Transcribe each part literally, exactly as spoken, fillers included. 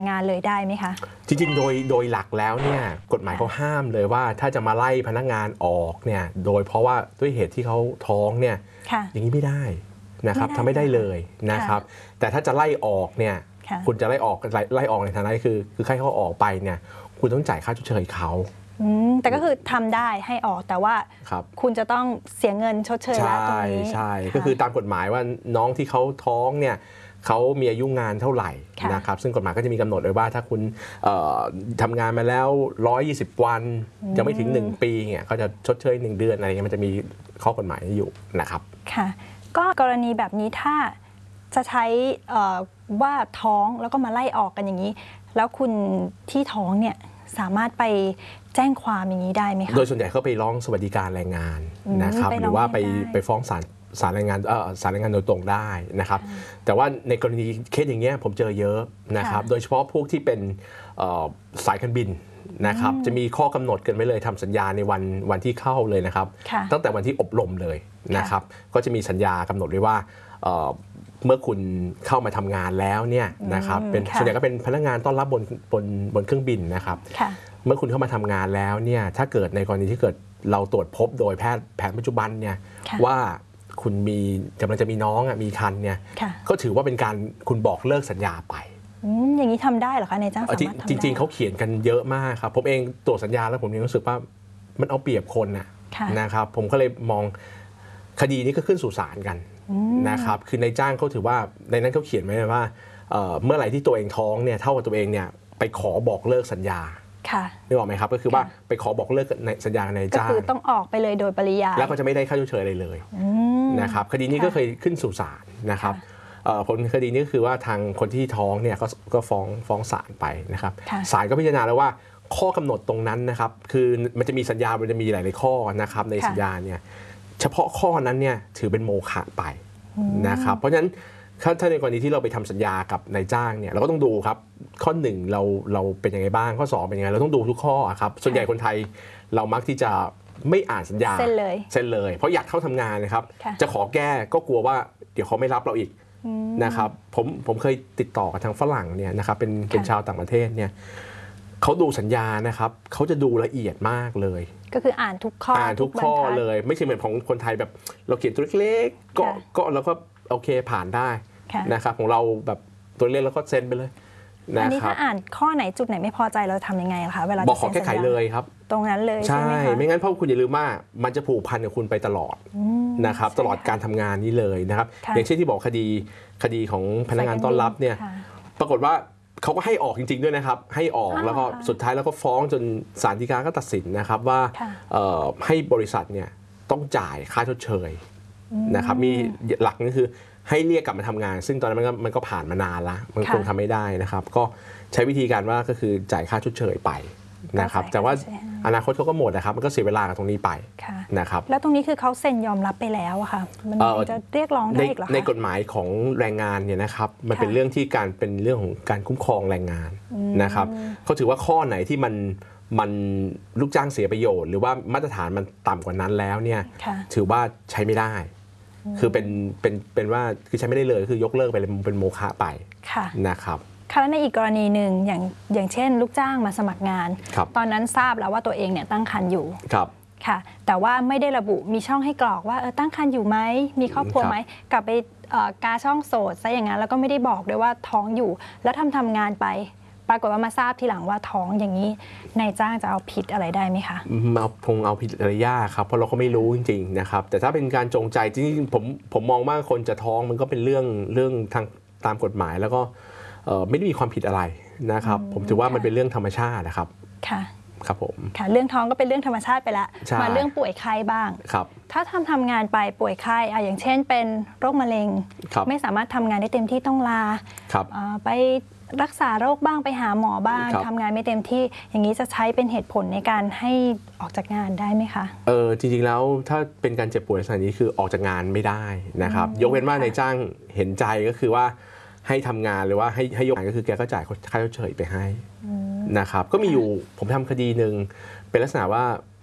งานเลยได้ไหมคะจริงๆโดยโดยหลักแล้วเนี่ยกฎหมายเขาห้ามเลยว่าถ้าจะมาไล่พนักงานออกเนี่ยโดยเพราะว่าด้วยเหตุที่เขาท้องเนี่ยอย่างนี้ไม่ได้นะครับทำไม่ได้เลยนะครับแต่ถ้าจะไล่ออกเนี่ยคุณจะไล่ออกไล่ออกในฐานะคือคือให้เขาออกไปเนี่ยคุณต้องจ่ายค่าชดเชยเขาแต่ก็คือทำได้ให้ออกแต่ว่าคุณจะต้องเสียเงินชดเชยแล้วตรงนี้ใช่ก็คือตามกฎหมายว่าน้องที่เขาท้องเนี่ยเขามีอายุงานเท่าไหร่นะครับซึ่งกฎหมายก็จะมีกำหนดไว้ว่าถ้าคุณทำงานมาแล้วหนึ่งร้อยยี่สิบวันยังไม่ถึงหนึ่งปีเนี่ยเขาจะชดเชยหนึ่งเดือนอะไรเงี้ยมันจะมีข้อกฎหมายอยู่นะครับค่ะก็กรณีแบบนี้ถ้าจะใช้ว่าท้องแล้วก็มาไล่ออกกันอย่างนี้แล้วคุณที่ท้องเนี่ยสามารถไปแจ้งความอย่างนี้ได้ไหมคะโดยส่วนใหญ่เขาไปร้องสวัสดิการแรงงานนะครับหรือว่าไปไปฟ้องศาลศาลแรงงานเอ่อศาลแรงงานโดยตรงได้นะครับแต่ว่าในกรณีเคสอย่างเงี้ยผมเจอเยอะนะครับโดยเฉพาะพวกที่เป็นสายการบินนะครับจะมีข้อกำหนดกันไว้เลยทำสัญญาในวันวันที่เข้าเลยนะครับตั้งแต่วันที่อบรมเลยนะครับก็จะมีสัญญากำหนดไว้ว่าเมื่อคุณเข้ามาทำงานแล้วเนี่ยนะครับเป็นส่วนใหญ่ก็เป็นพนักงานต้อนรับบนบนบนเครื่องบินนะครับเมื่อคุณเข้ามาทำงานแล้วเนี่ยถ้าเกิดในกรณีที่เกิดเราตรวจพบโดยแพทย์แผนปัจจุบันเนี่ยว่าคุณมีกำลังจะมีน้องอ่ะมีคันเนี่ยก็ถือว่าเป็นการคุณบอกเลิกสัญญาไปอย่างนี้ทำได้เหรอคะนายจ้างสามารถทำได้จริงๆเขาเขียนกันเยอะมากครับผมเองตรวจสัญญาแล้วผมยังรู้สึกว่ามันเอาเปรียบคนน่ะนะครับผมก็เลยมองคดีนี้ก็ขึ้นสู่ศาลกันนะครับคือนายจ้างเขาถือว่าในนั้นเขาเขียนไว้ว่าเมื่อไหร่ที่ตัวเองท้องเนี่ยเท่ากับตัวเองเนี่ยไปขอบอกเลิกสัญญานึกออกไหมครับก็คือว่าไปขอบอกเลิกในสัญญาในจ้างก็คือต้องออกไปเลยโดยปริยายแล้วก็จะไม่ได้ค่าชดเชยอะไรเลยนะครับคดีนี้ก็เคยขึ้นสู่ศาลนะครับผลคดีนี้ก็คือว่าทางคนที่ท้องเนี่ยก็ฟ้องฟ้องศาลไปนะครับศาลก็พิจารณาแล้วว่าข้อกำหนดตรงนั้นนะครับคือมันจะมีสัญญามันจะมีหลายๆข้อนะครับในสัญญาเนี่ยเฉพาะข้อนั้นเนี่ยถือเป็นโมฆะไปนะครับเพราะฉะนั้นถ้าในกรณีที่เราไปทำสัญญากับนายจ้างเนี่ยเราก็ต้องดูครับข้อหนึ่งเราเราเป็นยังไงบ้างข้อสองเป็นยังไงเราต้องดูทุกข้อครับส่วนใหญ่คนไทยเรามักที่จะไม่อ่านสัญญาเซ็นเลยเซ็นเลยเพราะอยากเข้าทำงานนะครับจะขอแก้ก็กลัวว่าเดี๋ยวเขาไม่รับเราอีกนะครับผมผมเคยติดต่อกับทางฝรั่งเนี่ยนะครับเป็นเป็นชาวต่างประเทศเนี่ยเขาดูสัญญานะครับเขาจะดูละเอียดมากเลยก็คืออ่านทุกข้ออ่านทุกข้อเลยไม่ใช่เหมือนของคนไทยแบบเราเขียนตัวเล็กๆก็ก็แล้วก็โอเคผ่านได้นะครับของเราแบบตัวเล็กแล้วก็เซ็นไปเลยอันนี้ถ้าอ่านข้อไหนจุดไหนไม่พอใจเราทำยังไงคะเวลาบอกขอแก้ไขเลยครับตรงนั้นเลยใช่ไม่งั้นเพราะคุณอย่าลืมว่ามันจะผูกพันกับคุณไปตลอดนะครับตลอดการทำงานนี้เลยนะครับอย่างเช่นที่บอกคดีคดีของพนักงานต้อนรับเนี่ยปรากฏว่าเขาก็ให้ออกจริงๆด้วยนะครับให้ออกแล้วก็สุดท้ายแล้วก็ฟ้องจนศาลฎีกาก็ตัดสินนะครับว่าให้บริษัทเนี่ยต้องจ่ายค่าชดเชยนะครับมีหลักก็คือให้เรียกกลับมาทำงานซึ่งตอนนั้นมันก็มันก็ผ่านมานานละมันคงทำไม่ได้นะครับก็ใช้วิธีการว่าก็คือจ่ายค่าชดเชยไปนะครับแต่ว่าอนาคตเขาก็หมดนะครับมันก็เสียเวลากับตรงนี้ไปนะครับแล้วตรงนี้คือเขาเซ็นยอมรับไปแล้วอะค่ะมันจะเรียกร้องได้อีกหรอคะในกฎหมายของแรงงานเนี่ยนะครับมันเป็นเรื่องที่การเป็นเรื่องของการคุ้มครองแรงงานนะครับเขาถือว่าข้อไหนที่มันมันลูกจ้างเสียประโยชน์หรือว่ามาตรฐานมันต่ำกว่านั้นแล้วเนี่ยถือว่าใช้ไม่ได้คือเป็นเป็นเป็นว่าคือใช้ไม่ได้เลยคือยกเลิกไปเลยเป็นโมฆะไปนะครับค่ะแล้วในอีกกรณีหนึ่งอย่างอย่างเช่นลูกจ้างมาสมัครงานตอนนั้นทราบแล้วว่าตัวเองเนี่ยตั้งครรภ์อยู่ครับค่ะแต่ว่าไม่ได้ระบุมีช่องให้กรอกว่าเออตั้งครรภ์อยู่ไหมมีครอบครัวไหมกลับไปกาช่องโสดซะอย่างนั้นแล้วก็ไม่ได้บอกด้วยว่าท้องอยู่แล้วทำทำงานไปปรากฏว่ามาทราบทีหลังว่าท้องอย่างนี้นายจ้างจะเอาผิดอะไรได้ไหมคะเอาคงเอาผิดอะไรยากครับเพราะเราก็ไม่รู้จริงๆนะครับแต่ถ้าเป็นการจงใจจริงๆผมผมมองว่าคนจะท้องมันก็เป็นเรื่องเรื่องทางตามกฎหมายแล้วก็ไม่ได้มีความผิดอะไรนะครับผมถือว่ามันเป็นเรื่องธรรมชาตินะครับค่ะครับผมค่ะเรื่องท้องก็เป็นเรื่องธรรมชาติไปแล้วมาเรื่องป่วยไข้บ้างครับถ้าทำทำงานไปป่วยไข้อะอย่างเช่นเป็นโรคมะเร็งไม่สามารถทำงานได้เต็มที่ต้องลาไปรักษาโรคบ้างไปหาหมอบ้างทำงานไม่เต็มที่อย่างนี้จะใช้เป็นเหตุผลในการให้ออกจากงานได้ไหมคะเออจริงๆแล้วถ้าเป็นการเจ็บป่วยลักษณะนี้คือออกจากงานไม่ได้นะครับยกเว้นว่านายจ้างเห็นใจก็คือว่าให้ทำงานหรือว่าให้ให้ยกงานก็คือแกก็จ่ายค่าชดเชยไปให้นะครับก็มีอยู่ผมทำคดีหนึ่งเป็นลักษณะว่า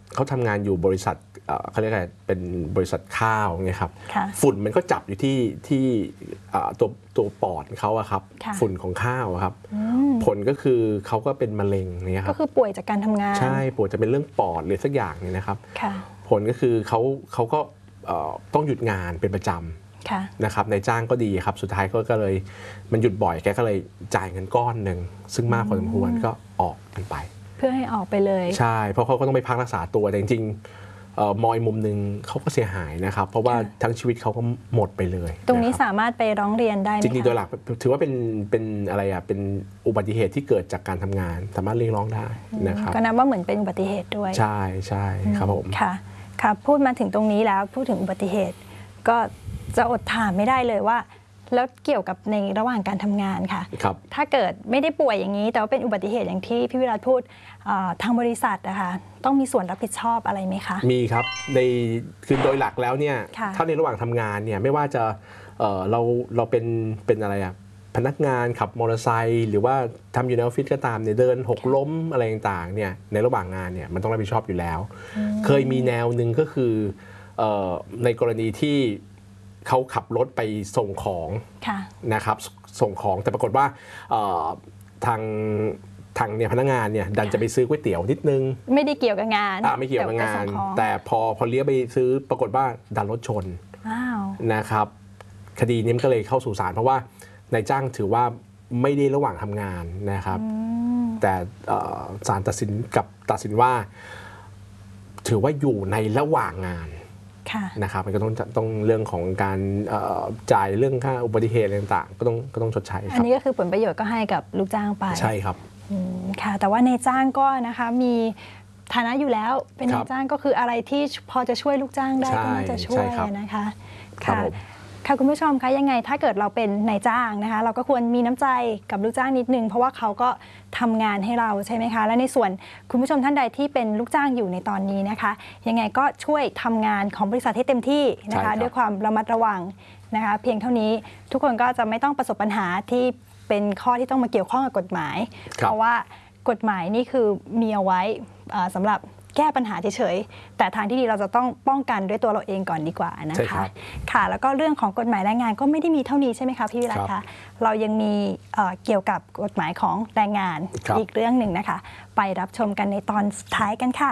เขาทำงานอยู่บริษัทเอ่อเขาเรียกอะไรเป็นบริษัทข้าวไงครับค่ะฝุ่นมันก็จับอยู่ที่ที่เอ่อตัวตัวปอดเขาอะครับค่ะฝุ่นของข้าวอะครับอืมผลก็คือเขาก็เป็นมะเร็งเนี่ยคก็รับคือป่วยจากการทำงานใช่ปวดจะเป็นเรื่องปอดหรือสักอย่างเนี่ยนะครับค่ะผลก็คือเขาเขาก็เอ่อต้องหยุดงานเป็นประจำค่ะนะครับนายจ้างก็ดีครับสุดท้ายก็ก็เลยมันหยุดบ่อยแกก็เลยจ่ายเงินก้อนหนึ่งซึ่งมากพอสมควรก็ออกกันไปเพื่อให้ออกไปเลยใช่เพราะเขาก็ต้องไปพักรักษาตัวแต่จริงๆเอ่อมองอีกมุมหนึ่งเขาก็เสียหายนะครับ เพราะว่าค่ะทั้งชีวิตเขาก็หมดไปเลยตรงนี้ะคบสามารถไปร้องเรียนได้ไหมจริงๆคะโดยหลักถือว่าเป็นเป็นอะไรอ่ะเป็นอุบัติเหตุที่เกิดจากการทำงาน สามารถเรียกร้องได้นะครับก็นับว่าเหมือนเป็นอุบัติเหตุด้วยใช่ใช่ครับผมค่ะ ค่ะ พูดมาถึงตรงนี้แล้วพูดถึงอุบัติเหตุ ก็จะอดถามไม่ได้เลยว่า แล้วเกี่ยวกับในระหว่างการทำงานค่ะครับถ้าเกิดไม่ได้ป่วยอย่างนี้ แต่ว่าเป็นอุบัติเหตุอย่างที่พี่วิรัตพูดเอ่อทางบริษัทนะคะต้องมีส่วนรับผิดชอบอะไรไหมคะมีครับในคือโดยหลักแล้วเนี่ยค่ะถ้าในระหว่างทำงานเนี่ยไม่ว่าจะเอ่อเราเราเป็นเป็นอะไรอ่ะพนักงานขับมอเตอร์ไซค์หรือว่าทำอยู่ในออฟฟิศก็ตามเนี่ยเดินหกล้มอะไรต่างๆเนี่ยในระหว่างงานเนี่ยมันต้องรับผิดชอบอยู่แล้ว เคยมีแนวหนึ่งก็คือเอ่อในกรณีที่เขาขับรถไปส่งของค่ะนะครับส่งของแต่ปรากฏว่าเอ่อทางทางเนี่ยพนักงานเนี่ยดันจะไปซื้อก๋วยเตี๋ยวนิดนึงไม่ได้เกี่ยวกับงานอ่าไม่เกี่ยวกับงานแต่ว่ไปส่ของแต่พอพอเลี้ยวไปซื้อปรากฏว่าดันรถชนอ้าวนะครับ คดีนี้มันก็เลยเข้าสู่ศาลเพราะว่านายจ้างถือว่าไม่ได้ระหว่างทำงานนะครับ แต่เอ่อศาลตัดสินกับตัดสินว่า ถือว่าอยู่ในระหว่างงานค่ะนะครับมันก็ต้องต้องเรื่องของการเอ่อจ่ายเรื่องค่าอุบัติเหตุอะไรต่างๆก็ต้องก็ต้องชดใช้คอันรับนี้ก็คือผลประโยชน์ก็ให้กับลูกจ้างไปใช่ครับอืมค่ะ แต่ว่าในจ้างก็นะคะมีฐานะอยู่แล้วเป็นครันายบจ้างก็คืออะไรที่พอจะช่วยลูกจ้างได้ใช่ก็น่าจะช่วยใช่ครับนะคะครับค่ะผมค่ะคุณผู้ชมคะยังไงถ้าเกิดเราเป็นนายจ้างนะคะ เราก็ควรมีน้ำใจกับลูกจ้างนิดนึงเพราะว่าเขาก็ทำงานให้เราใช่ไหมคะและในส่วนคุณผู้ชมท่านใดที่เป็นลูกจ้างอยู่ในตอนนี้นะคะ ยังไงก็ช่วยทำงานของบริษัทให้เต็มที่นะใช่ครัคะบด้วยความระมัดระวังนะคะ เพียงเท่านี้ทุกคนก็จะไม่ต้องประสบปัญหาที่เป็นข้อที่ต้องมาเกี่ยวข้องกับกฎหมายครับเพราะว่ากฎหมายนี่คือมีเอาไว้เอ่อสำหรับแก้ปัญหาเฉยๆแต่ทางที่ดีเราจะต้องป้องกันด้วยตัวเราเองก่อนดีกว่านะใช่ครัคะบค่ะ แล้วก็เรื่องของกฎหมายแรงงานก็ไม่ได้มีเท่านี้ใช่ไหมคะพี่วิรัตครัคะบเรายังมีเอ่อเกี่ยวกับกฎหมายของแรงงานครับอีกเรื่องหนึ่งนะคะ ไปรับชมกันในตอนสุดท้ายกันค่ะ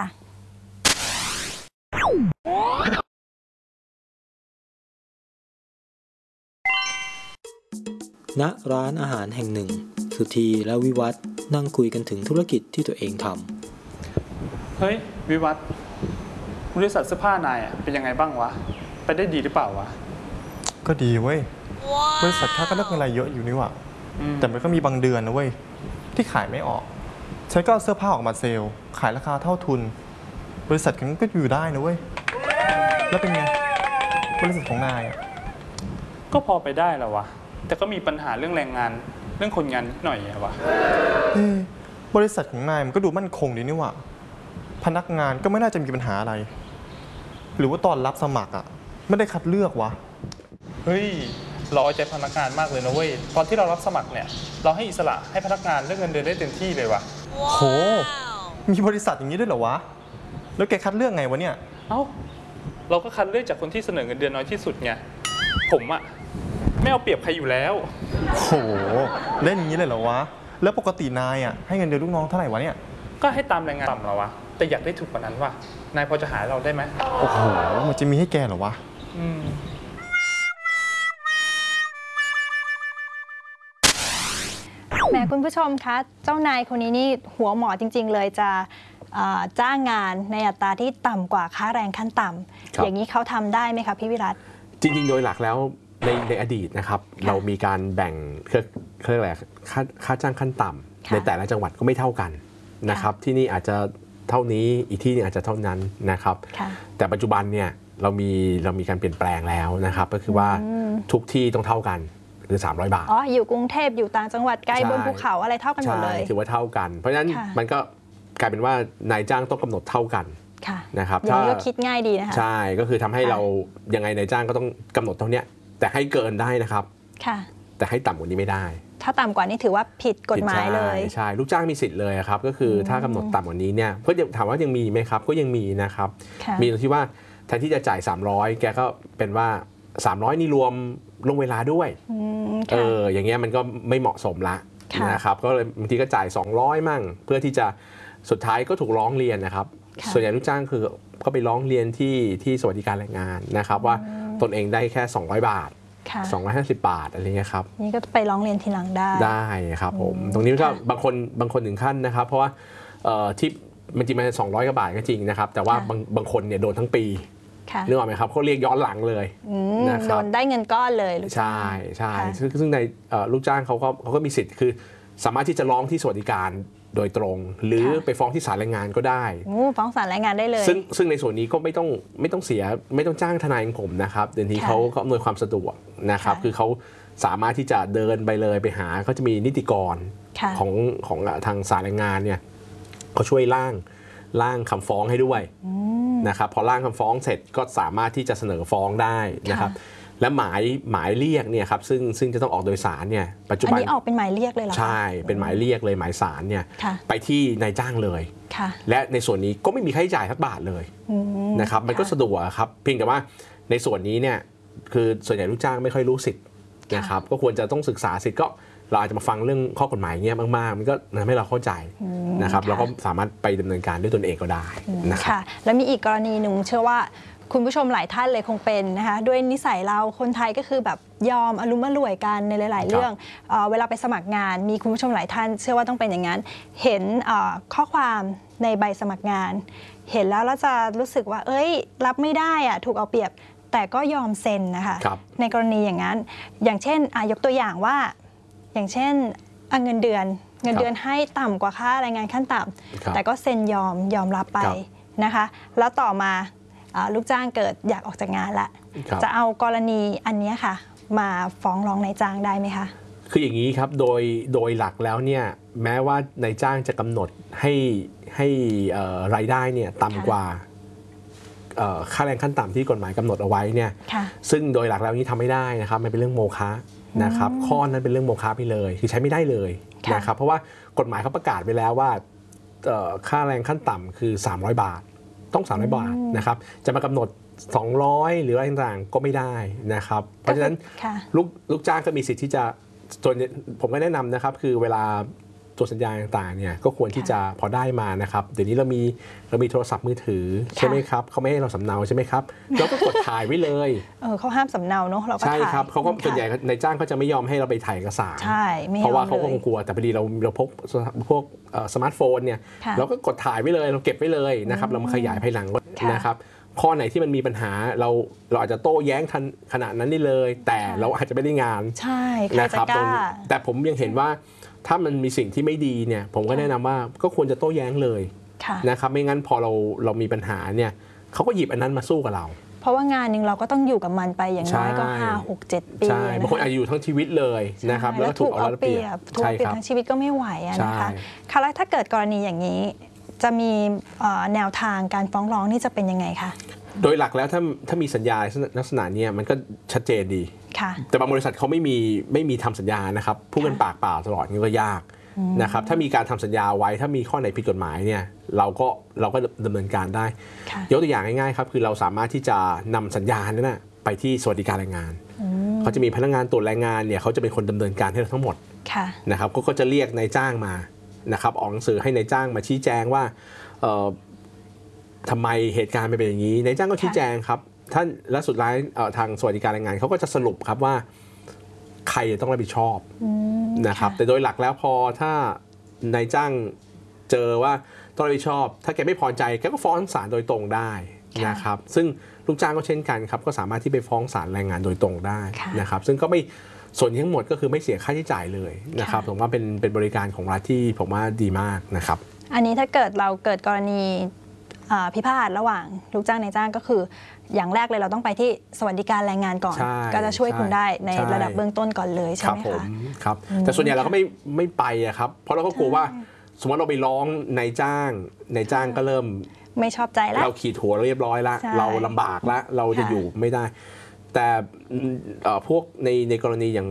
ณร้านอาหารแห่งหนึ่ง สุธีและวิวัฒน์นั่งคุยกันถึงธุรกิจที่ตัวเองทำเฮ้ย วิวัฒน์บริษัทเสื้อผ้านายอะเป็นยังไงบ้างวะ ไปได้ดีหรือเปล่าวะก็ดีเว้ย บริษัทข้าก็ได้กำไรเยอะอยู่นี่หว่าอืมแต่มันก็มีบางเดือนนะเว้ย ที่ขายไม่ออก ฉันก็เอาเสื้อผ้าออกมาเซลล์ ขายราคาเท่าทุน บริษัทกันก็อยู่ได้นะเว้ย แล้วเป็นไง บริษัทของนายอะก็พอไปได้แหละวะ แต่ก็มีปัญหาเรื่องแรงงาน เรื่องคนงานนิดหน่อยอะวะเฮ้ยบริษัทของนายมันก็ดูมั่นคงดีนี่หว่า พนักงานก็ไม่น่าจะมีปัญหาอะไร หรือว่าตอนรับสมัครอะไม่ได้คัดเลือกวะเฮ้ย เราเอาใจพนักงานมากเลยนะเว้ย ตอนที่เรารับสมัครเนี่ย เราให้อิสระให้พนักงานเรื่องเงินเดือนได้เต็มที่เลยวะโห มีบริษัทอย่างนี้ด้วยเหรอวะ แล้วแกคัดเลือกไงวะเนี่ยเอ้า เราก็คัดเลือกจากคนที่เสนอเงินเดือนน้อยที่สุดไง ผมอะไม่เอาเปรียบใครอยู่แล้วโห เล่นอย่างนี้เลยเหรอวะ แล้วปกตินายอ่ะให้เงินเดือนลูกน้องเท่าไหร่วะเนี่ยก็ให้ตามแรงงานต่ำเราวะ แต่อยากได้ถูกกว่านั้นว่ะ นายพอจะหาให้เราได้ไหมโอ้โห มันจะมีให้แกเหรอวะอืมแหมคุณผู้ชมคะ เจ้านายคนนี้นี่หัวหมอจริง ๆ เลยจะเอ่อจ้างงานในอัตราที่ต่ำกว่าค่าแรงขั้นต่ครัำบอย่างนี้เขาทำได้ไหมคะพี่วิรัตจริงๆ โดยหลักแล้วในในอดีตนะครับค่ะเรามีการแบ่งเครื่องเครื่องอะไรค่าค่าจ้างขั้นต่ำค่ะในแต่ละจังหวัดก็ไม่เท่ากันนะครับ ที่นี่อาจจะเท่านี้อีกที่หนึงอาจจะเท่านั้นนะครับค่ะแต่ปัจจุบันเนี่ยเรามีเรามีการเปลี่ยนแปลงแล้วนะครับ ก็คือว่าอืมทุกที่ต้องเท่ากันคือสามร้อยบาทอ๋ออยู่กรุงเทพอยู่ต่างจังหวัดไกลใช่บนภูเขาอะไรเท่ากันหมดใช่เลยถือว่าเท่ากัน เพราะฉะนั้นค่ะมันก็กลายเป็นว่านายจ้างต้องกำหนดเท่ากันค่ะนะครับอย่างนี้ก็ถ้าคิดง่ายดีนะคะใช่ก็คือทำให้ค่ะเรายังไงนายจ้างก็ต้องกำหนดเท่าเนี้ยแต่ให้เกินได้นะครับค่ะแต่ให้ต่ำกว่านี้ไม่ได้ถ้าต่ำกว่านี้ถือว่าผิดกฎหมายเลยใช่ใช่ลูกจ้างมีสิทธิ์เลยครับก็คือถ้ากำหนดต่ำกว่านี้เนี่ยก็ถามว่ายังมีไหมครับก็ยังมีนะครับมีตรงที่ว่าแทนที่จะจ่ายสามร้อยแกก็เป็นว่าสามร้อยนี่รวมลงเวลาด้วยเอออย่างเงี้ยมันก็ไม่เหมาะสมละนะครับก็เลยบางทีก็จ่ายสองร้อยมั่งเพื่อที่จะสุดท้ายก็ถูกร้องเรียนนะครับส่วนใหญ่ลูกจ้างคือก็ไปร้องเรียนที่ที่สวัสดิการแรงงานนะครับว่าตนเองได้แค่สองร้อยบาทสองร้อยห้าสิบบาทอะไรเงี้ยครับนี่ก็ไปร้องเรียนทีหลังได้ได้ครับผมตรงนี้ก็บางคนบางคนถึงขั้นนะครับเพราะว่าที่มันจริงมันสองร้อยกว่าบาทก็จริงนะครับแต่ว่าบางบางคนเนี่ยโดนทั้งปีนึกออกไหมครับเขาเรียกย้อนหลังเลยนะครับโดนได้เงินก้อนเลยใช่ใช่ซึ่งในลูกจ้างเขาก็เขาก็มีสิทธิ์คือสามารถที่จะร้องที่สวัสดิการโดยตรงหรือไปฟ้องที่ศาลแรงงานก็ได้ฟ้องศาลแรงงานได้เลยซึ่งซึ่งในส่วนนี้ก็ไม่ต้องไม่ต้องเสียไม่ต้องจ้างทนายของผมนะครับเดี๋ยวนี้เขาเขาอำนวยความสะดวกนะครับคือเขาสามารถที่จะเดินไปเลยไปหาเขาจะมีนิติกรของของทางศาลแรงงานเนี่ยเขาช่วยร่างร่างคำฟ้องให้ด้วยนะครับพอร่างคำฟ้องเสร็จก็สามารถที่จะเสนอฟ้องได้นะครับและหมายหมายเรียกเนี่ยครับซึ่งซึ่งจะต้องออกโดยสารเนี่ยปัจจุบันอันนี้ออกเป็นหมายเรียกเลยเหรอใช่เป็นหมายเรียกเลยหมายสารเนี่ยไปที่นายจ้างเลยและในส่วนนี้ก็ไม่มีค่าใช้จ่ายสักบาทเลยนะครับมันก็สะดวกครับเพียงแต่ว่าในส่วนนี้เนี่ยคือส่วนใหญ่ลูกจ้างไม่ค่อยรู้สิทธิ์นะครับก็ควรจะต้องศึกษาสิทธิ์ก็เราอาจจะมาฟังเรื่องข้อกฎหมายเงี้ยมากๆมันก็ทำให้เราเข้าใจนะครับแล้วก็สามารถไปดำเนินการด้วยตนเองก็ได้นะครับแล้วมีอีกกรณีหนึ่งเชื่อว่าคุณผู้ชมหลายท่านเลยคงเป็นนะคะด้วยนิสัยเราคนไทยก็คือแบบยอมอารมณ์รวยกันในหลายๆเรื่องเอ่อเวลาไปสมัครงานมีคุณผู้ชมหลายท่านเชื่อว่าต้องเป็นอย่างนั้นเห็นข้อความในใบสมัครงานเห็นแล้วเราจะรู้สึกว่าเอ้ยรับไม่ได้อะถูกเอาเปรียบแต่ก็ยอมเซ็นนะคะในกรณีอย่างนั้นอย่างเช่นยกตัวอย่างว่าอย่างเช่นเงินเดือนเงินเดือนให้ต่ำกว่าค่าแรงงานขั้นต่ำแต่ก็เซ็นยอมยอมรับไปนะคะแล้วต่อมาลูกจ้างเกิดอยากออกจากงานละจะเอากรณีอันนี้ค่ะมาฟ้องร้องนายจ้างได้ไหมคะคืออย่างนี้ครับโดยโดยหลักแล้วเนี่ยแม้ว่านายจ้างจะกำหนดให้ให้รายได้เนี่ยต่ำกว่าค่าแรงขั้นต่ำที่กฎหมายกำหนดเอาไว้เนี่ยซึ่งโดยหลักแล้วนี้ทำไม่ได้นะครับมันเป็นเรื่องโมฆะนะครับข้อนั้นเป็นเรื่องโมฆะไปเลยคือใช้ไม่ได้เลยนะครับเพราะว่ากฎหมายเขาประกาศไปแล้วว่าค่าแรงขั้นต่ำคือสามร้อยบาทต้องสามร้อยบาทนะครับจะมากำหนดสองร้อยหรืออะไรต่างๆก็ไม่ได้นะครับเพราะฉะนั้นลูกลูกจ้างก็มีสิทธิ์ที่จะส่วนผมก็แนะนำนะครับคือเวลาตัวสัญญาต่างๆเนี่ยก็ควรที่จะพอได้มานะครับเดี๋ยวนี้เรามีเรามีโทรศัพท์มือถือใช่ไหมครับเขาไม่ให้เราสำเนาใช่ไหมครับเราก็กดถ่ายไว้เลยเออเขาห้ามสำเนาเนาะเราก็ถ่ายใช่ครับเขาก็ส่วนใหญ่ในจ้างเขาจะไม่ยอมให้เราไปถ่ายเอกสารใช่เพราะว่าเขาก็คงกลัวแต่พอดีเราเราพกพวกสมาร์ทโฟนเนี่ยเราก็กดถ่ายไว้เลยเราเก็บไว้เลยนะครับเรามาขยายภายหลังนะครับข้อไหนที่มันมีปัญหาเราเราอาจจะโต้แย้งทันขณะนั้นได้เลยแต่เราอาจจะไม่ได้งานใช่นะครับแต่ผมยังเห็นว่าถ้ามันมีสิ่งที่ไม่ดีเนี่ยผมก็แนะนำว่าก็ควรจะโต้แย้งเลยนะครับไม่งั้นพอเราเรามีปัญหาเนี่ยเขาก็หยิบอันนั้นมาสู้กับเราเพราะว่างานหนึ่งเราก็ต้องอยู่กับมันไปอย่างน้อยก็ห้าหกเจ็ดปีใช่บางคนอาจจะอยู่ทั้งชีวิตเลยนะครับแล้วก็ถูกเอาเปรียบถูกเอาเปรียบทั้งชีวิตก็ไม่ไหวนะคะค่ะแล้วถ้าเกิดกรณีอย่างนี้จะมีแนวทางการฟ้องร้องนี่จะเป็นยังไงคะโดยหลักแล้วถ้าถ้ามีสัญญาลักษณะนี้มันก็ชัดเจนดีแต่บางบริษัทเขาไม่มีไม่มีทำสัญญานะครับพูดกันปากเปล่าตลอดนี่ก็ยากนะครับถ้ามีการทำสัญญาไว้ถ้ามีข้อไหนผิดกฎหมายเนี่ยเราก็เราก็ดำเนินการได้ยกตัวอย่างง่ายๆครับคือเราสามารถที่จะนำสัญญานั้นนะไปที่สวัสดิการแรงงานเขาจะมีพนักงานตรวจแรงงานเนี่ยเขาจะเป็นคนดำเนินการให้เราทั้งหมดนะครับก็จะเรียกนายจ้างมานะครับออกหนังสือให้นายจ้างมาชี้แจงว่าทำไมเหตุการณ์เป็นอย่างนี้นายจ้างก็ชี้แจงครับท่านและสุดท้ายทางสวัสดิการแรงงานเขาก็จะสรุปครับว่าใครต้องรับผิดชอบนะครับแต่โดยหลักแล้วพอถ้านายจ้างเจอว่าต้องรับผิดชอบถ้าแกไม่พอใจแกก็ฟ้องศาลโดยตรงได้นะครับซึ่งลูกจ้างก็เช่นกันครับก็สามารถที่ไปฟ้องศาลแรงงานโดยตรงได้นะครับซึ่งก็ไม่ส่วนทั้งหมดก็คือไม่เสียค่าใช้จ่ายเลยนะครับผมว่าเป็นเป็นบริการของรัฐที่ผมว่าดีมากนะครับอันนี้ถ้าเกิดเราเกิดกรณีพิพาทระหว่างลูกจ้างนายจ้างก็คืออย่างแรกเลยเราต้องไปที่สวัสดิการแรงงานก่อนก็จะช่วยคุณได้ในระดับเบื้องต้นก่อนเลยใช่ไหมคะครับแต่ส่วนใหญ่เราก็ไม่ไม่ไปอะครับเพราะเราก็กลัวว่าสมมติเราไปร้องนายจ้างนายจ้างก็เริ่มไม่ชอบใจแล้วเราขีดหัวเรียบร้อยแล้วเราลำบากแล้วเราจะอยู่ไม่ได้แต่พวกในในกรณีอย่าง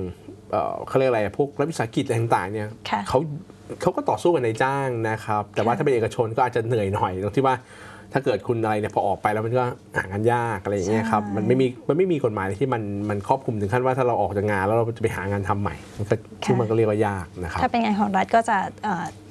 เอ่อเขาเรียกอะไรพวกรัฐวิสาหกิจอะไรต่างๆเนี่ยค่ะเขาเขาก็ต่อสู้กันในจ้างนะครับแต่ว่าค่ะถ้าเป็นเอกชนก็อาจจะเหนื่อยหน่อยตรงที่ว่าถ้าเกิดคุณอะไรเนี่ยพอออกไปแล้วมันก็หางานยากอะไรอย่างเงี้ยครับใช่มันไม่มีมันไม่มีกฎหมายที่มันมันครอบคลุมถึงขั้นว่าถ้าเราออกจากงานแล้วเราจะไปหางานทำใหม่มันก็ซึ่งมันก็เรียกว่ายากนะครับถ้าเป็นงานของรัฐก็จะเอ่อ